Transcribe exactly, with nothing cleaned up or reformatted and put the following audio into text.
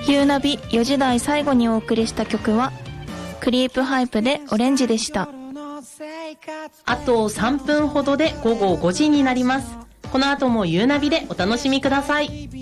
ユーナビよじ台最後にお送りした曲はクリープハイプでオレンジでした。 あとさんぷんほどで午後ごじになります。この後もユーナビでお楽しみください。